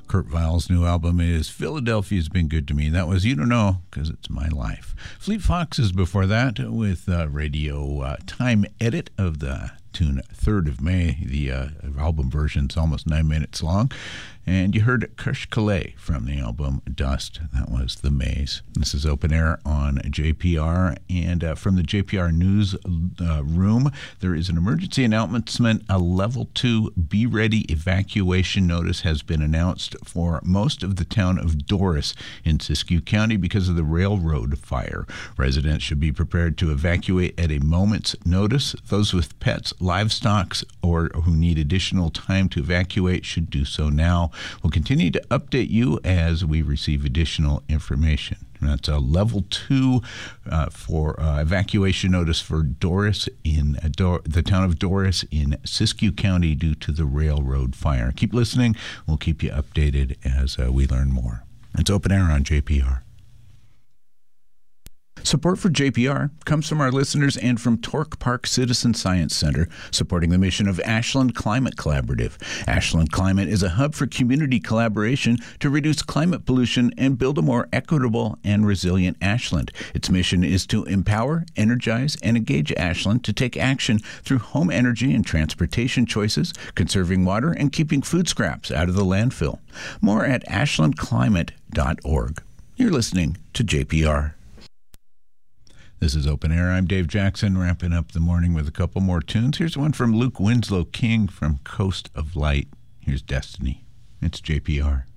Kurt Weill's new album is Philadelphia's Been Good to Me. That was You Don't Know, because it's my life. Fleet Foxes before that with radio time edit of the tune 3rd of May. The album version's almost 9 minutes long. And you heard Kush Kalay from the album Dust. That was The Maze. This is Open Air on JPR. And from the JPR News room, there is an emergency announcement. A Level 2 Be Ready evacuation notice has been announced for most of the town of Doris in Siskiyou County because of the railroad fire. Residents should be prepared to evacuate at a moment's notice. Those with pets, livestock, or who need additional time to evacuate should do so now. We'll continue to update you as we receive additional information. That's a Level 2 for evacuation notice for Doris in the town of Doris in Siskiyou County due to the railroad fire. Keep listening. We'll keep you updated as we learn more. It's Open Air on JPR. Support for JPR comes from our listeners and from Torque Park Citizen Science Center, supporting the mission of Ashland Climate Collaborative. Ashland Climate is a hub for community collaboration to reduce climate pollution and build a more equitable and resilient Ashland. Its mission is to empower, energize, and engage Ashland to take action through home energy and transportation choices, conserving water, and keeping food scraps out of the landfill. More at ashlandclimate.org. You're listening to JPR. This is Open Air. I'm Dave Jackson, wrapping up the morning with a couple more tunes. Here's one from Luke Winslow King from Coast of Light. Here's Destiny. It's JPR.